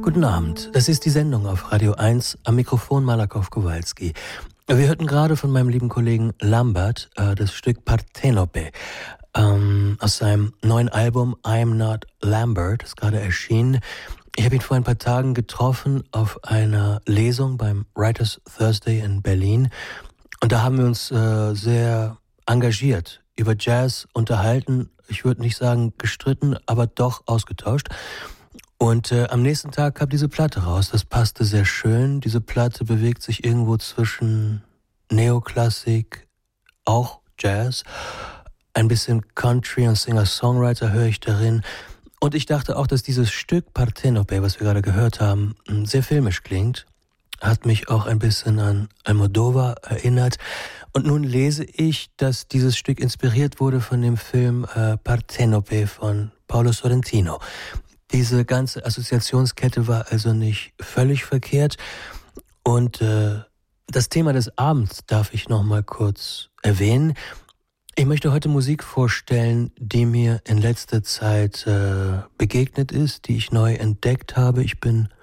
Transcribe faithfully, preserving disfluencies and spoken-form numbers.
Guten Abend, das ist die Sendung auf Radio eins, am Mikrofon Malakow Kowalski. Wir hörten gerade von meinem lieben Kollegen Lambert äh, das Stück Parthenope ähm, aus seinem neuen Album I'm Not Lambert, das gerade erschienen. Ich habe ihn vor ein paar Tagen getroffen auf einer Lesung beim Writers Thursday in Berlin und da haben wir uns äh, sehr engagiert über Jazz unterhalten. Ich würde nicht sagen gestritten, aber doch ausgetauscht. Und äh, am nächsten Tag kam diese Platte raus. Das passte sehr schön. Diese Platte bewegt sich irgendwo zwischen Neoklassik, auch Jazz, ein bisschen Country und Singer-Songwriter höre ich darin. Und ich dachte auch, dass dieses Stück Parthenope, was wir gerade gehört haben, sehr filmisch klingt. Hat mich auch ein bisschen an Almodovar erinnert. Und nun lese ich, dass dieses Stück inspiriert wurde von dem Film äh, Parthenope von Paolo Sorrentino. Diese ganze Assoziationskette war also nicht völlig verkehrt. Und äh, das Thema des Abends darf ich noch mal kurz erwähnen. Ich möchte heute Musik vorstellen, die mir in letzter Zeit äh, begegnet ist, die ich neu entdeckt habe. Ich bin